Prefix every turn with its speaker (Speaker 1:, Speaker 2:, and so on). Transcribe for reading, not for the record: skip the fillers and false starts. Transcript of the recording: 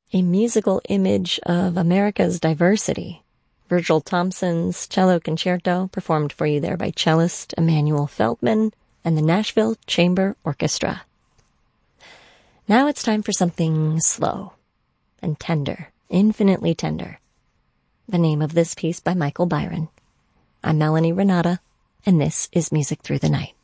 Speaker 1: a musical image of America's diversity. Virgil Thompson's Cello Concerto, performed for you there by cellist Emanuel Feldman and the Nashville Chamber Orchestra. Now it's time for something slow and tender, infinitely tender. The name of this piece by Michael Byron. I'm Melanie Renata, and this is Music Through the Night.